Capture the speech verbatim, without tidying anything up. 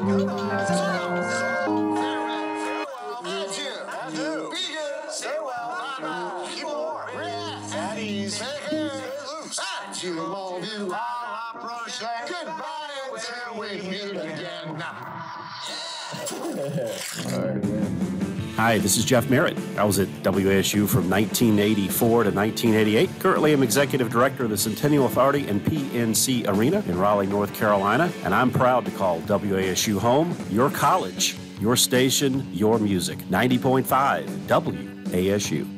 Stay well. Keep warm. At ease. Goodbye until we meet again. Hi, this is Jeff Merritt. I was at W A S U from nineteen eighty-four to nineteen eighty-eight. Currently, I'm Executive Director of the Centennial Authority and P N C Arena in Raleigh, North Carolina, and I'm proud to call W A S U home, your college, your station, your music. ninety point five W A S U.